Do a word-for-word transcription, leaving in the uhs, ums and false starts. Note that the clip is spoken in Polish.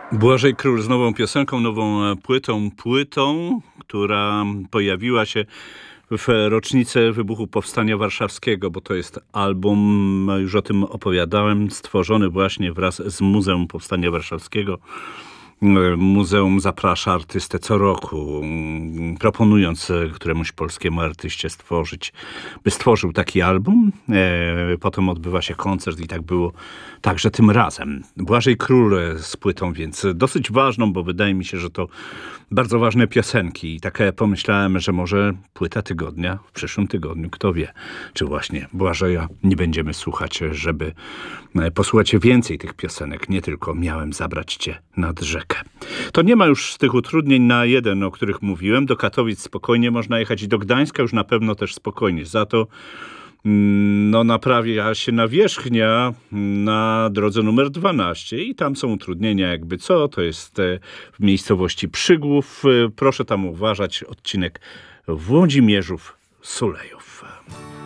Błażej Król z nową piosenką, nową e, płytą, płytą, która pojawiła się w rocznicę wybuchu Powstania Warszawskiego, bo to jest album, już o tym opowiadałem, stworzony właśnie wraz z Muzeum Powstania Warszawskiego. Muzeum zaprasza artystę co roku, proponując któremuś polskiemu artyście stworzyć, by stworzył taki album. E, potem odbywa się koncert i tak było także tym razem. Błażej Król z płytą, więc dosyć ważną, bo wydaje mi się, że to bardzo ważne piosenki. I tak pomyślałem, że może płyta tygodnia w przyszłym tygodniu, kto wie, czy właśnie Błażeja nie będziemy słuchać, żeby posłuchać więcej tych piosenek, nie tylko Miałem zabrać cię nad rzekę. To nie ma już tych utrudnień na jeden, o których mówiłem. Do Katowic spokojnie można jechać i do Gdańska już na pewno też spokojnie. Za to no, naprawia się nawierzchnia na drodze numer dwanaście i tam są utrudnienia jakby co. To jest w miejscowości Przygłów. Proszę tam uważać, odcinek Włodzimierzów-Sulejów.